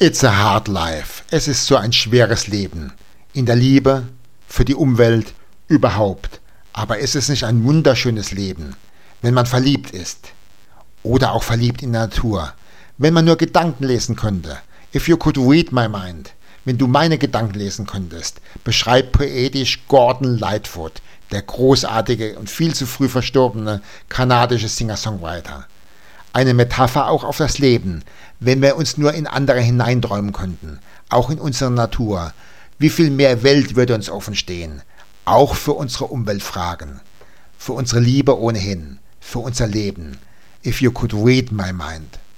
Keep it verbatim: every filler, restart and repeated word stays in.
It's a hard life. Es ist so ein schweres Leben. In der Liebe, für die Umwelt, überhaupt. Aber ist es nicht ein wunderschönes Leben, wenn man verliebt ist? Oder auch verliebt in der Natur. Wenn man nur Gedanken lesen könnte. If you could read my mind. Wenn du meine Gedanken lesen könntest, beschreibt poetisch Gordon Lightfoot, der großartige und viel zu früh verstorbene kanadische Singer-Songwriter. Eine Metapher auch auf das Leben, wenn wir uns nur in andere hineinträumen könnten, auch in unsere Natur. Wie viel mehr Welt würde uns offen stehen, auch für unsere Umweltfragen, für unsere Liebe ohnehin, für unser Leben. If you could read my mind.